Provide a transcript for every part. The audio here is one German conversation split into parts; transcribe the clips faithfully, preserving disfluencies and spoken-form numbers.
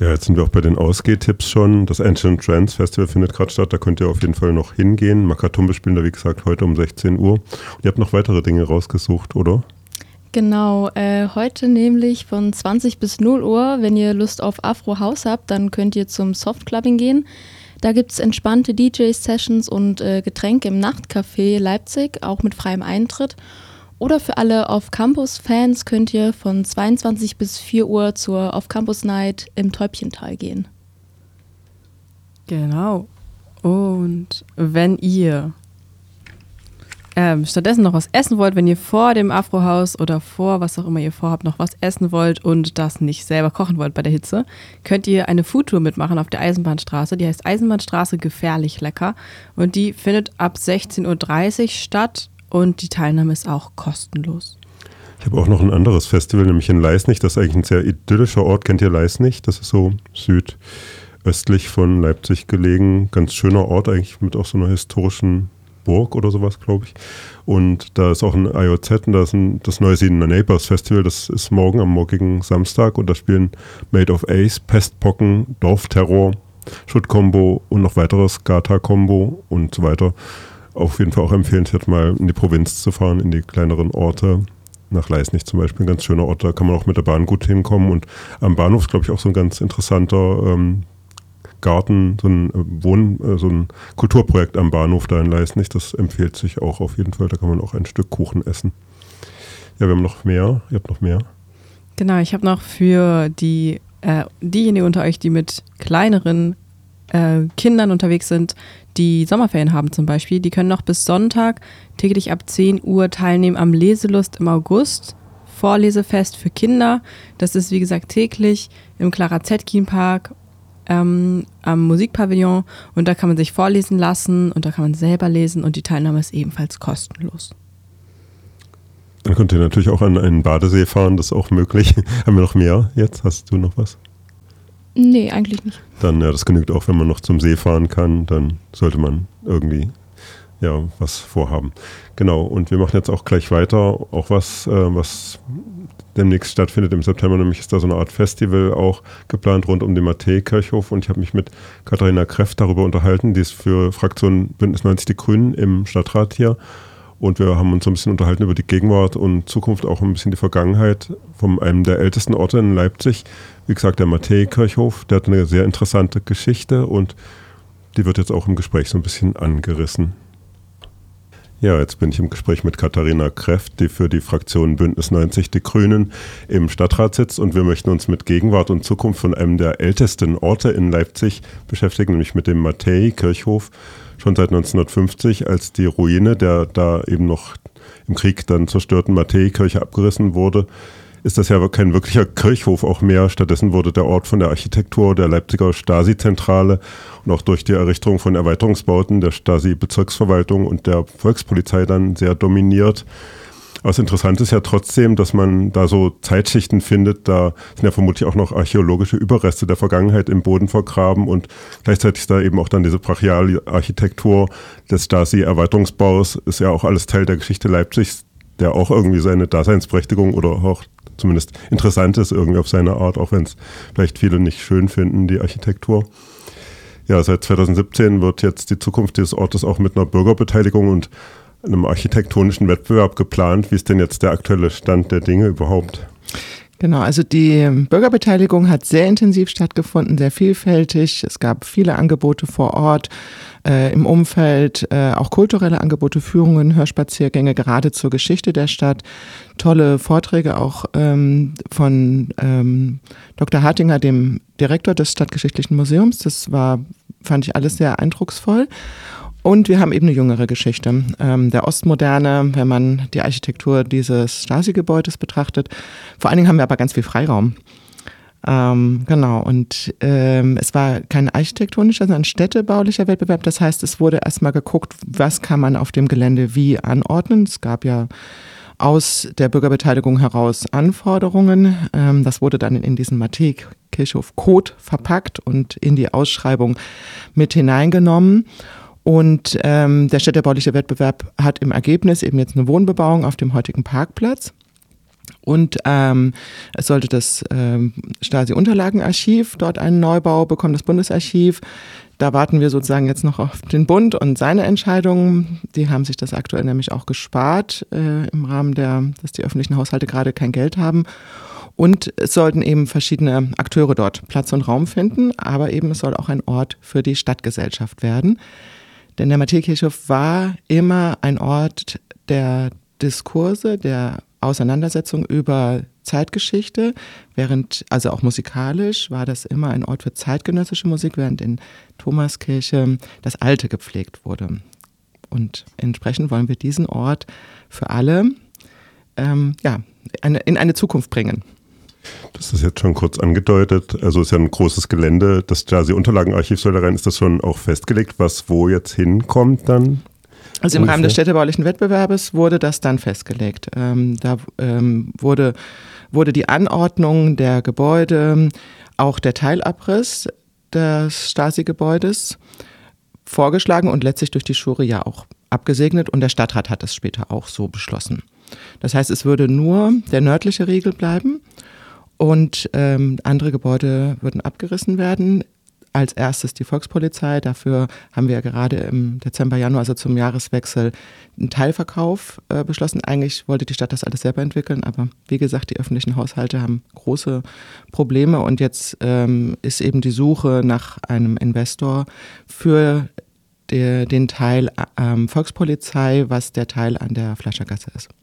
Ja, jetzt sind wir auch bei den Ausgehtipps schon. Das Ancient Trance Festival findet gerade statt, da könnt ihr auf jeden Fall noch hingehen. Makatumbe spielen da, wie gesagt, heute um sechzehn Uhr. Und ihr habt noch weitere Dinge rausgesucht, oder? Genau, äh, heute nämlich von zwanzig bis null Uhr, wenn ihr Lust auf Afro-House habt, dann könnt ihr zum Softclubbing gehen. Da gibt es entspannte D J-Sessions und äh, Getränke im Nachtcafé Leipzig, auch mit freiem Eintritt. Oder für alle Off-Campus-Fans könnt ihr von zweiundzwanzig bis vier Uhr zur Off-Campus-Night im Täubchental gehen. Genau. Und wenn ihr ähm, stattdessen noch was essen wollt, wenn ihr vor dem Afro-Haus oder vor was auch immer ihr vorhabt, noch was essen wollt und das nicht selber kochen wollt bei der Hitze, könnt ihr eine Foodtour mitmachen auf der Eisenbahnstraße. Die heißt Eisenbahnstraße gefährlich lecker und die findet ab sechzehn Uhr dreißig statt. Und die Teilnahme ist auch kostenlos. Ich habe auch noch ein anderes Festival, nämlich in Leisnig. Das ist eigentlich ein sehr idyllischer Ort. Kennt ihr Leisnig? Das ist so südöstlich von Leipzig gelegen. Ganz schöner Ort eigentlich mit auch so einer historischen Burg oder sowas, glaube ich. Und da ist auch ein I O Z und da ist ein, das Neusiedener Neighbors Festival. Das ist morgen am morgigen Samstag und da spielen Made of Ace, Pestpocken, Dorfterror, Schutt-Kombo und noch weiteres Gata-Kombo und so weiter. Auf jeden Fall auch empfehlenswert, mal in die Provinz zu fahren, in die kleineren Orte. Nach Leisnig zum Beispiel, ein ganz schöner Ort, da kann man auch mit der Bahn gut hinkommen. Und am Bahnhof ist, glaube ich, auch so ein ganz interessanter ähm, Garten, so ein Wohn-, äh, so ein Kulturprojekt am Bahnhof da in Leisnig. Das empfiehlt sich auch auf jeden Fall, da kann man auch ein Stück Kuchen essen. Ja, wir haben noch mehr, ihr habt noch mehr. Genau, ich habe noch für die äh, diejenigen unter euch, die mit kleineren äh, Kindern unterwegs sind, die Sommerferien haben zum Beispiel, die können noch bis Sonntag täglich ab zehn Uhr teilnehmen am Leselust im August. Vorlesefest für Kinder. Das ist, wie gesagt, täglich im Clara Zetkin Park ähm, am Musikpavillon. Und da kann man sich vorlesen lassen und da kann man selber lesen und die Teilnahme ist ebenfalls kostenlos. Dann könnt ihr natürlich auch an einen Badesee fahren, das ist auch möglich. Haben wir noch mehr jetzt? Hast du noch was? Nee, eigentlich nicht. Dann, ja, das genügt auch, wenn man noch zum See fahren kann, dann sollte man irgendwie, ja, was vorhaben. Genau, und wir machen jetzt auch gleich weiter, auch was, äh, was demnächst stattfindet im September, nämlich ist da so eine Art Festival auch geplant rund um den Matthäi-Kirchhof und ich habe mich mit Katharina Kreft darüber unterhalten, die ist für Fraktion Bündnis neunzig Die Grünen im Stadtrat hier. Und wir haben uns so ein bisschen unterhalten über die Gegenwart und Zukunft, auch ein bisschen die Vergangenheit von einem der ältesten Orte in Leipzig. Wie gesagt, der Matthäi-Kirchhof, der hat eine sehr interessante Geschichte und die wird jetzt auch im Gespräch so ein bisschen angerissen. Ja, jetzt bin ich im Gespräch mit Katharina Kreft, die für die Fraktion Bündnis neunzig Die Grünen im Stadtrat sitzt und wir möchten uns mit Gegenwart und Zukunft von einem der ältesten Orte in Leipzig beschäftigen, nämlich mit dem Matthäi-Kirchhof. Schon seit neunzehnhundertfünfzig, als die Ruine der da eben noch im Krieg dann zerstörten Matthäi-Kirche abgerissen wurde, ist das ja kein wirklicher Kirchhof auch mehr. Stattdessen wurde der Ort von der Architektur der Leipziger Stasi-Zentrale und auch durch die Errichtung von Erweiterungsbauten der Stasi-Bezirksverwaltung und der Volkspolizei dann sehr dominiert. Aber das Interessante ist ja trotzdem, dass man da so Zeitschichten findet, da sind ja vermutlich auch noch archäologische Überreste der Vergangenheit im Boden vergraben und gleichzeitig ist da eben auch dann diese brachiale Architektur des Stasi-Erweiterungsbaus, ist ja auch alles Teil der Geschichte Leipzigs, der auch irgendwie seine Daseinsberechtigung oder auch zumindest interessant ist irgendwie auf seine Art, auch wenn es vielleicht viele nicht schön finden, die Architektur. Ja, seit zweitausendsiebzehn wird jetzt die Zukunft dieses Ortes auch mit einer Bürgerbeteiligung und einem architektonischen Wettbewerb geplant. Wie ist denn jetzt der aktuelle Stand der Dinge überhaupt? Genau, also die Bürgerbeteiligung hat sehr intensiv stattgefunden, sehr vielfältig. Es gab viele Angebote vor Ort, äh, im Umfeld, äh, auch kulturelle Angebote, Führungen, Hörspaziergänge, gerade zur Geschichte der Stadt. Tolle Vorträge auch ähm, von ähm, Doktor Hartinger, dem Direktor des Stadtgeschichtlichen Museums. Das war, fand ich alles sehr eindrucksvoll. Und wir haben eben eine jüngere Geschichte ähm, der Ostmoderne, wenn man die Architektur dieses Stasi-Gebäudes betrachtet. Vor allen Dingen haben wir aber ganz viel Freiraum. Ähm, genau, und ähm, es war kein architektonischer, sondern städtebaulicher Wettbewerb. Das heißt, es wurde erstmal geguckt, was kann man auf dem Gelände wie anordnen. Es gab ja aus der Bürgerbeteiligung heraus Anforderungen. Ähm, das wurde dann in diesen Matthäi-Kirchhof-Code verpackt und in die Ausschreibung mit hineingenommen. Und ähm, der städtebauliche Wettbewerb hat im Ergebnis eben jetzt eine Wohnbebauung auf dem heutigen Parkplatz. Und ähm, es sollte das ähm, Stasi-Unterlagenarchiv dort einen Neubau bekommen, das Bundesarchiv. Da warten wir sozusagen jetzt noch auf den Bund und seine Entscheidungen. Die haben sich das aktuell nämlich auch gespart, äh, im Rahmen der, dass die öffentlichen Haushalte gerade kein Geld haben. Und es sollten eben verschiedene Akteure dort Platz und Raum finden, aber eben es soll auch ein Ort für die Stadtgesellschaft werden. Denn der Matthäikirchhof war immer ein Ort der Diskurse, der Auseinandersetzung über Zeitgeschichte, während, also auch musikalisch, war das immer ein Ort für zeitgenössische Musik, während in Thomaskirche das Alte gepflegt wurde. Und entsprechend wollen wir diesen Ort für alle ähm, ja, eine, in eine Zukunft bringen. Das ist jetzt schon kurz angedeutet, also es ist ja ein großes Gelände, das Stasi-Unterlagenarchiv soll da rein, ist das schon auch festgelegt, was wo jetzt hinkommt dann? Also im Rahmen des städtebaulichen Wettbewerbes wurde das dann festgelegt. Ähm, da ähm, wurde, wurde die Anordnung der Gebäude, auch der Teilabriss des Stasi-Gebäudes vorgeschlagen und letztlich durch die Jury ja auch abgesegnet und der Stadtrat hat das später auch so beschlossen. Das heißt, es würde nur der nördliche Riegel bleiben und ähm, andere Gebäude würden abgerissen werden. Als erstes die Volkspolizei. Dafür haben wir ja gerade im Dezember, Januar, also zum Jahreswechsel, einen Teilverkauf äh, beschlossen. Eigentlich wollte die Stadt das alles selber entwickeln, aber wie gesagt, die öffentlichen Haushalte haben große Probleme und jetzt ähm, ist eben die Suche nach einem Investor für die, den Teil ähm, Volkspolizei, was der Teil an der Fleischergasse ist.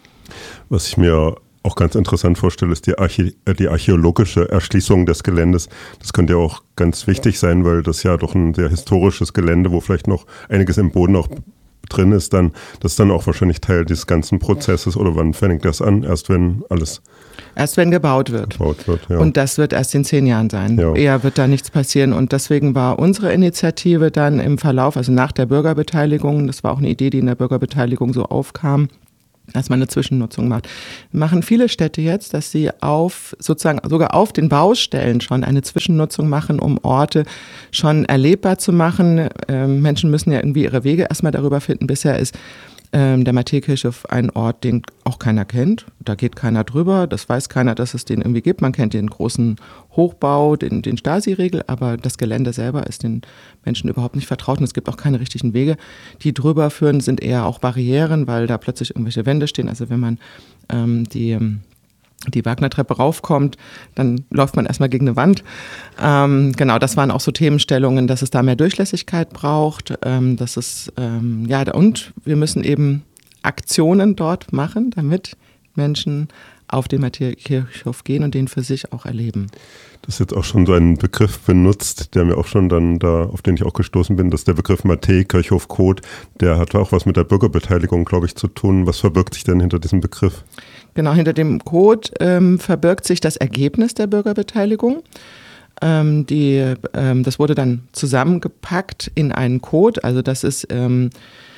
Was ich mir auch ganz interessant vorstelle, ist die, Archä- die archäologische Erschließung des Geländes. Das könnte ja auch ganz wichtig sein, weil das ja doch ein sehr historisches Gelände, wo vielleicht noch einiges im Boden auch drin ist, dann, das ist dann auch wahrscheinlich Teil dieses ganzen Prozesses. Oder wann fängt das an? Erst wenn alles Erst wenn gebaut wird. Gebaut wird, ja. Und das wird erst in zehn Jahren sein. Ja. Eher wird da nichts passieren. Und deswegen war unsere Initiative dann im Verlauf, also nach der Bürgerbeteiligung, das war auch eine Idee, die in der Bürgerbeteiligung so aufkam, dass man eine Zwischennutzung macht. Machen viele Städte jetzt, dass sie auf sozusagen sogar auf den Baustellen schon eine Zwischennutzung machen, um Orte schon erlebbar zu machen. Ähm, Menschen müssen ja irgendwie ihre Wege erstmal darüber finden. Bisher ist ähm, der Matthäikirchhof ein Ort, den auch keiner kennt. Da geht keiner drüber. Das weiß keiner, dass es den irgendwie gibt. Man kennt den großen Hochbau, den, den Stasi-Riegel, aber das Gelände selber ist den Menschen überhaupt nicht vertraut. Und es gibt auch keine richtigen Wege, die drüber führen, sind eher auch Barrieren, weil da plötzlich irgendwelche Wände stehen. Also wenn man ähm, die die Wagner-Treppe raufkommt, dann läuft man erstmal gegen eine Wand. Ähm, genau, das waren auch so Themenstellungen, dass es da mehr Durchlässigkeit braucht. Ähm, dass es, ähm, ja, und wir müssen eben Aktionen dort machen, damit Menschen auf den Matthäikirchhof gehen und den für sich auch erleben. Das ist jetzt auch schon so ein Begriff benutzt, der mir auch schon dann da, auf den ich auch gestoßen bin, das ist der Begriff Matthäikirchhof-Code. Der hat auch was mit der Bürgerbeteiligung, glaube ich, zu tun. Was verbirgt sich denn hinter diesem Begriff? Genau, hinter dem Code ähm, verbirgt sich das Ergebnis der Bürgerbeteiligung. Ähm, die, ähm, das wurde dann zusammengepackt in einen Code. Also das ist, ähm,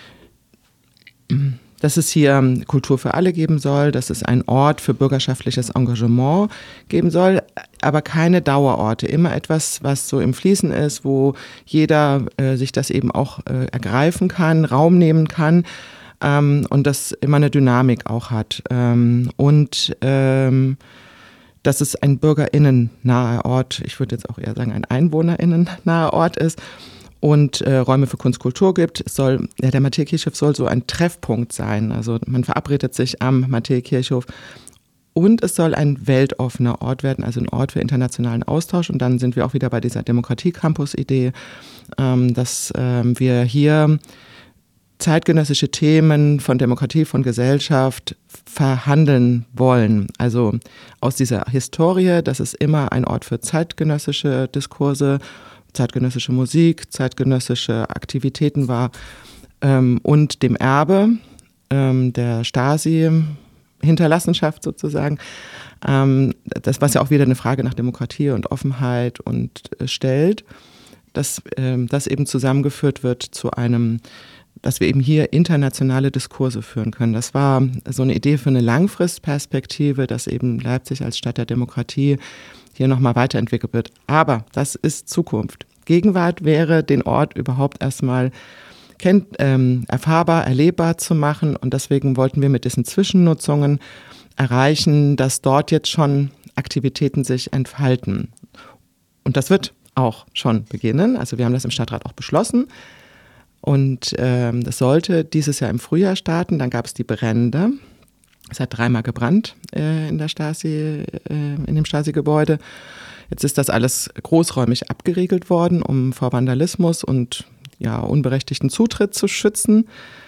dass es hier Kultur für alle geben soll, dass es einen Ort für bürgerschaftliches Engagement geben soll, aber keine Dauerorte. Immer etwas, was so im Fließen ist, wo jeder äh, sich das eben auch äh, ergreifen kann, Raum nehmen kann. Ähm, und das immer eine Dynamik auch hat. Ähm, und ähm, dass es ein BürgerInnen-naher Ort, ich würde jetzt auch eher sagen ein EinwohnerInnen-naher Ort ist und äh, Räume für Kunst, Kultur gibt. Es soll, ja, der Matthäikirchhof soll so ein Treffpunkt sein. Also man verabredet sich am Matthäikirchhof und es soll ein weltoffener Ort werden, also ein Ort für internationalen Austausch. Und dann sind wir auch wieder bei dieser Demokratie-Campus-Idee, ähm, dass ähm, wir hier zeitgenössische Themen von Demokratie, von Gesellschaft verhandeln wollen. Also aus dieser Historie, dass es immer ein Ort für zeitgenössische Diskurse, zeitgenössische Musik, zeitgenössische Aktivitäten war ähm, und dem Erbe ähm, der Stasi-Hinterlassenschaft sozusagen. Ähm, das, was ja auch wieder eine Frage nach Demokratie und Offenheit und äh, stellt, dass ähm, das eben zusammengeführt wird zu einem, dass wir eben hier internationale Diskurse führen können. Das war so eine Idee für eine Langfristperspektive, dass eben Leipzig als Stadt der Demokratie hier nochmal weiterentwickelt wird. Aber das ist Zukunft. Gegenwart wäre, den Ort überhaupt erstmal kennt, ähm, erfahrbar, erlebbar zu machen. Und deswegen wollten wir mit diesen Zwischennutzungen erreichen, dass dort jetzt schon Aktivitäten sich entfalten. Und das wird auch schon beginnen. Also wir haben das im Stadtrat auch beschlossen. Und ähm, das sollte dieses Jahr im Frühjahr starten. Dann gab es die Brände. Es hat dreimal gebrannt äh, in der Stasi, äh, in dem Stasi-Gebäude. Jetzt ist das alles großräumig abgeriegelt worden, um vor Vandalismus und ja, unberechtigten Zutritt zu schützen.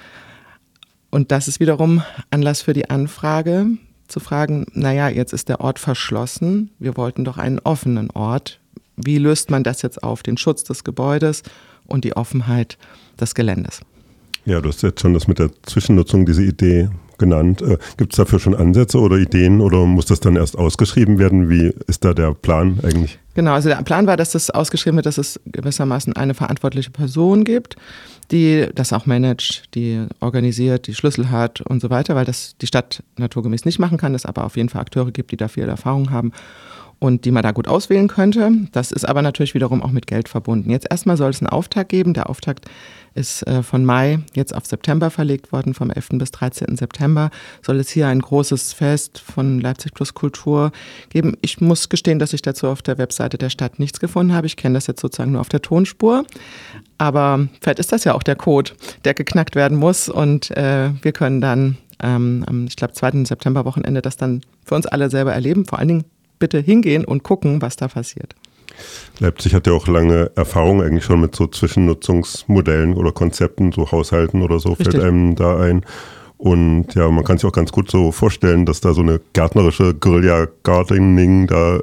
Und das ist wiederum Anlass für die Anfrage, zu fragen, naja, jetzt ist der Ort verschlossen. Wir wollten doch einen offenen Ort. Wie löst man das jetzt auf? Den Schutz des Gebäudes und die Offenheit des Geländes. Ja, du hast jetzt schon das mit der Zwischennutzung, diese Idee genannt. Äh, gibt es dafür schon Ansätze oder Ideen oder muss das dann erst ausgeschrieben werden? Wie ist da der Plan eigentlich? Genau, also der Plan war, dass das ausgeschrieben wird, dass es gewissermaßen eine verantwortliche Person gibt, die das auch managt, die organisiert, die Schlüssel hat und so weiter, weil das die Stadt naturgemäß nicht machen kann, es aber auf jeden Fall Akteure gibt, die da viel Erfahrung haben und die man da gut auswählen könnte. Das ist aber natürlich wiederum auch mit Geld verbunden. Jetzt erstmal soll es einen Auftakt geben. Der Auftakt ist äh, von Mai jetzt auf September verlegt worden, vom elften bis dreizehnten September soll es hier ein großes Fest von Leipzig plus Kultur geben. Ich muss gestehen, dass ich dazu auf der Webseite der Stadt nichts gefunden habe. Ich kenne das jetzt sozusagen nur auf der Tonspur. Aber vielleicht ist das ja auch der Code, der geknackt werden muss und äh, wir können dann ähm, am, ich glaube, zweiten September-Wochenende das dann für uns alle selber erleben. Vor allen Dingen bitte hingehen und gucken, was da passiert. Leipzig hat ja auch lange Erfahrung eigentlich schon mit so Zwischennutzungsmodellen oder Konzepten, so Haushalten oder so, Richtig. Fällt einem da ein. Und ja, man kann sich auch ganz gut so vorstellen, dass da so eine gärtnerische Guerilla-Gardening da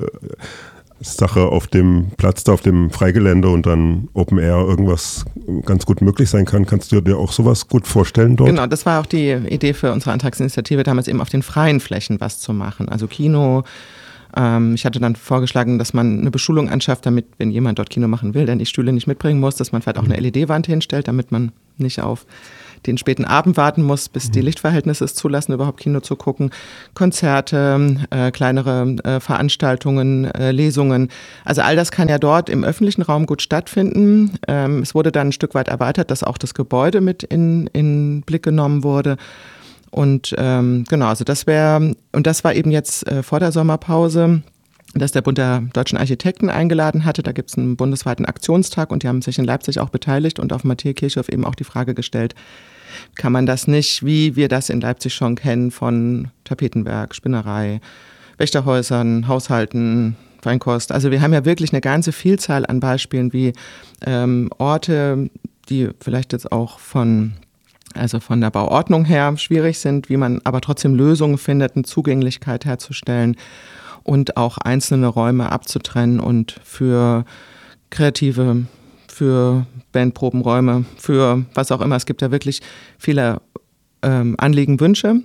Sache auf dem Platz, da auf dem Freigelände und dann Open Air irgendwas ganz gut möglich sein kann. Kannst du dir auch sowas gut vorstellen dort? Genau, das war auch die Idee für unsere Antragsinitiative, damals eben auf den freien Flächen was zu machen. Also Kino. Ähm, ich hatte dann vorgeschlagen, dass man eine Beschulung anschafft, damit, wenn jemand dort Kino machen will, der die Stühle nicht mitbringen muss, dass man vielleicht auch eine L E D-Wand hinstellt, damit man nicht auf den späten Abend warten muss, bis die Lichtverhältnisse es zulassen, überhaupt Kino zu gucken. Konzerte, äh, kleinere äh, Veranstaltungen, äh, Lesungen. Also all das kann ja dort im öffentlichen Raum gut stattfinden. Ähm, es wurde dann ein Stück weit erweitert, dass auch das Gebäude mit in, in Blick genommen wurde. Und ähm, genau, also das wäre, und das war eben jetzt äh, vor der Sommerpause, dass der Bund der Deutschen Architekten eingeladen hatte. Da gibt es einen bundesweiten Aktionstag und die haben sich in Leipzig auch beteiligt und auf Matthäa-Kirchhof eben auch die Frage gestellt, kann man das nicht, wie wir das in Leipzig schon kennen, von Tapetenwerk, Spinnerei, Wächterhäusern, Haushalten, Feinkost. Also wir haben ja wirklich eine ganze Vielzahl an Beispielen, wie ähm, Orte, die vielleicht jetzt auch von also von der Bauordnung her schwierig sind, wie man aber trotzdem Lösungen findet, eine Zugänglichkeit herzustellen und auch einzelne Räume abzutrennen und für Kreative, für Bandprobenräume, für was auch immer. Es gibt ja wirklich viele ähm, Anliegen, Wünsche,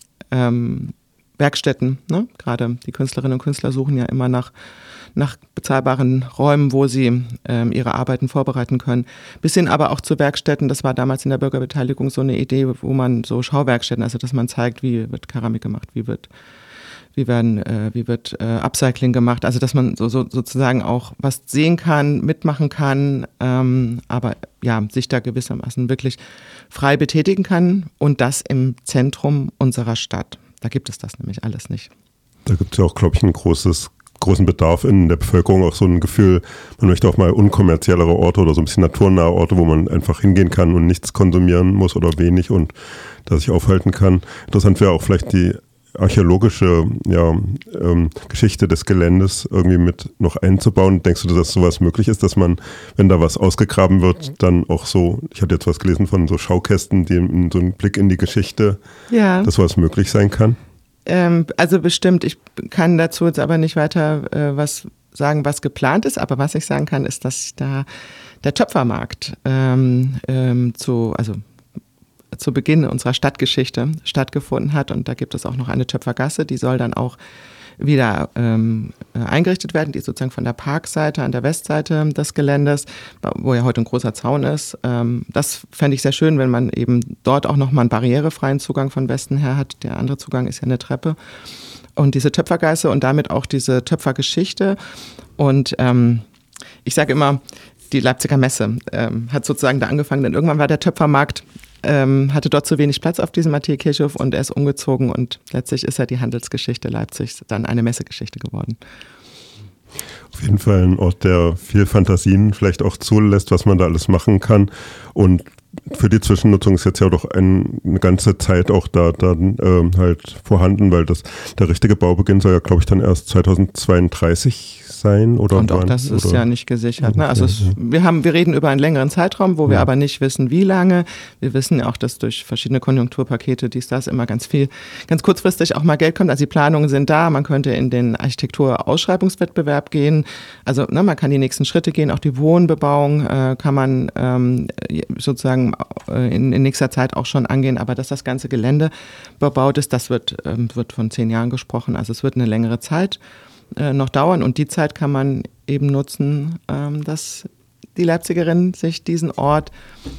ähm, Werkstätten, ne? Gerade die Künstlerinnen und Künstler suchen ja immer nach nach bezahlbaren Räumen, wo sie ähm, ihre Arbeiten vorbereiten können. Bis hin aber auch zu Werkstätten, das war damals in der Bürgerbeteiligung so eine Idee, wo man so Schauwerkstätten, also dass man zeigt, wie wird Keramik gemacht, wie wird, wie werden, äh, wie wird äh, Upcycling gemacht, also dass man so, so sozusagen auch was sehen kann, mitmachen kann, ähm, aber ja, sich da gewissermaßen wirklich frei betätigen kann und das im Zentrum unserer Stadt. Da gibt es das nämlich alles nicht. Da gibt es ja auch, glaube ich, ein großes großen Bedarf in der Bevölkerung, auch so ein Gefühl, man möchte auch mal unkommerziellere Orte oder so ein bisschen naturnahe Orte, wo man einfach hingehen kann und nichts konsumieren muss oder wenig und da sich aufhalten kann. Interessant wäre auch vielleicht die archäologische ja, ähm, Geschichte des Geländes irgendwie mit noch einzubauen. Denkst du, dass sowas möglich ist, dass man, wenn da was ausgegraben wird, dann auch so, ich hatte jetzt was gelesen von so Schaukästen, die in, so einen Blick in die Geschichte, ja. dass sowas möglich sein kann? Also bestimmt, ich kann dazu jetzt aber nicht weiter äh, was sagen, was geplant ist, aber was ich sagen kann, ist, dass da der Töpfermarkt ähm, ähm, zu, also zu Beginn unserer Stadtgeschichte stattgefunden hat und da gibt es auch noch eine Töpfergasse, die soll dann auch wieder ähm, eingerichtet werden, die ist sozusagen von der Parkseite an der Westseite des Geländes, wo ja heute ein großer Zaun ist. Ähm, das fände ich sehr schön, wenn man eben dort auch nochmal einen barrierefreien Zugang von Westen her hat. Der andere Zugang ist ja eine Treppe. Und diese Töpfergasse und damit auch diese Töpfergeschichte. Und ähm, ich sage immer, die Leipziger Messe ähm, hat sozusagen da angefangen, denn irgendwann war der Töpfermarkt ähm, hatte dort zu wenig Platz auf diesem Matthäi-Kirchhof und er ist umgezogen und letztlich ist ja die Handelsgeschichte Leipzigs dann eine Messegeschichte geworden. Auf jeden Fall ein Ort, der viel Fantasien vielleicht auch zulässt, was man da alles machen kann. Und für die Zwischennutzung ist jetzt ja doch ein, eine ganze Zeit auch da dann ähm, halt vorhanden, weil das der richtige Baubeginn soll ja, glaube ich, dann erst zweitausendzweiunddreißig sein. Oder und auch wann, das ist oder? ja nicht gesichert. Ne? Also es, wir haben, wir reden über einen längeren Zeitraum, wo wir ja. aber nicht wissen, wie lange. Wir wissen ja auch, dass durch verschiedene Konjunkturpakete, dies, das, immer ganz viel, ganz kurzfristig auch mal Geld kommt. Also die Planungen sind da. Man könnte in den Architektur-Ausschreibungswettbewerb gehen. Also ne, man kann die nächsten Schritte gehen. Auch die Wohnbebauung äh, kann man ähm, sozusagen äh, in, in nächster Zeit auch schon angehen. Aber dass das ganze Gelände bebaut ist, das wird, ähm, wird von zehn Jahren gesprochen. Also es wird eine längere Zeit äh, noch dauern. Und die Zeit kann man eben nutzen, ähm, dass die Leipzigerinnen sich diesen Ort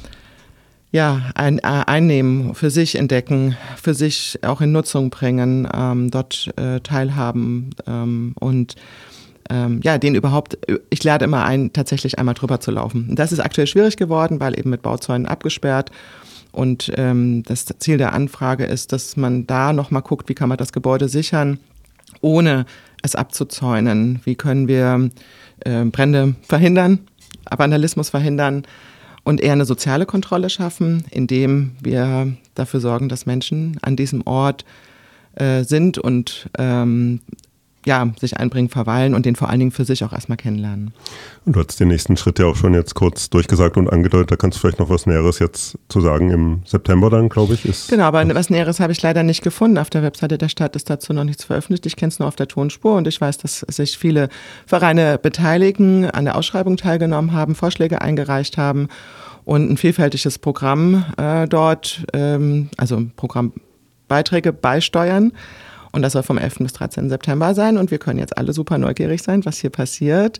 ja, ein, äh, einnehmen, für sich entdecken, für sich auch in Nutzung bringen, ähm, dort äh, teilhaben ähm, und ähm, ja, den überhaupt, ich lade immer ein, tatsächlich einmal drüber zu laufen. Und das ist aktuell schwierig geworden, weil eben mit Bauzäunen abgesperrt. Und ähm, das Ziel der Anfrage ist, dass man da nochmal guckt, wie kann man das Gebäude sichern, ohne es abzuzäunen. Wie können wir äh, Brände verhindern, Vandalismus verhindern und eher eine soziale Kontrolle schaffen, indem wir dafür sorgen, dass Menschen an diesem Ort äh, sind und ähm, ja, sich einbringen, verweilen und den vor allen Dingen für sich auch erstmal kennenlernen. Und du hast den nächsten Schritt ja auch schon jetzt kurz durchgesagt und angedeutet, da kannst du vielleicht noch was Näheres jetzt zu sagen im September dann, glaube ich. Ist genau, aber was Näheres habe ich leider nicht gefunden. Auf der Webseite der Stadt ist dazu noch nichts veröffentlicht. Ich kenne es nur auf der Tonspur und ich weiß, dass sich viele Vereine beteiligen, an der Ausschreibung teilgenommen haben, Vorschläge eingereicht haben und ein vielfältiges Programm äh, dort, ähm, also Programmbeiträge beisteuern. Und das soll vom elften bis dreizehnten September sein. Und wir können jetzt alle super neugierig sein, was hier passiert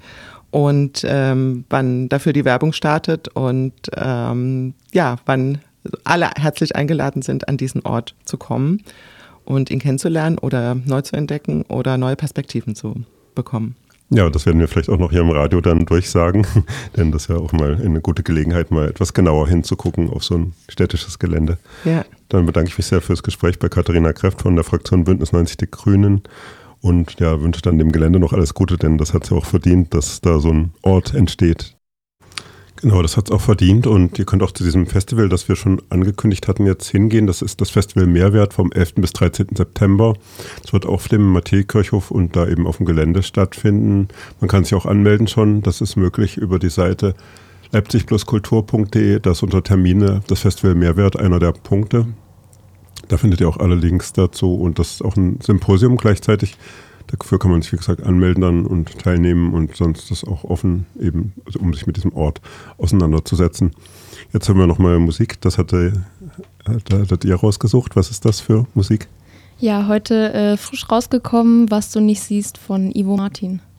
und ähm, wann dafür die Werbung startet und ähm, ja, wann alle herzlich eingeladen sind, an diesen Ort zu kommen und ihn kennenzulernen oder neu zu entdecken oder neue Perspektiven zu bekommen. Ja, das werden wir vielleicht auch noch hier im Radio dann durchsagen, denn das ist ja auch mal eine gute Gelegenheit, mal etwas genauer hinzugucken auf so ein städtisches Gelände. Ja. Dann bedanke ich mich sehr fürs Gespräch bei Katharina Kreft von der Fraktion Bündnis neunzig Die Grünen und ja, wünsche dann dem Gelände noch alles Gute, denn das hat es ja auch verdient, dass da so ein Ort entsteht. Genau, das hat es auch verdient und ihr könnt auch zu diesem Festival, das wir schon angekündigt hatten, jetzt hingehen. Das ist das Festival Mehrwert vom elften bis dreizehnten September. Es wird auf dem Matthäi-Kirchhof und da eben auf dem Gelände stattfinden. Man kann sich auch anmelden schon, das ist möglich über die Seite leipzig plus kultur punkt de. Da ist unter Termine das Festival Mehrwert einer der Punkte. Da findet ihr auch alle Links dazu und das ist auch ein Symposium gleichzeitig. Dafür kann man sich, wie gesagt, anmelden dann und teilnehmen und sonst ist das auch offen, eben, also um sich mit diesem Ort auseinanderzusetzen. Jetzt haben wir nochmal Musik, das hatte, hattet ihr rausgesucht. Was ist das für Musik? Ja, heute äh, frisch rausgekommen, Was du nicht siehst von Ivo Martin.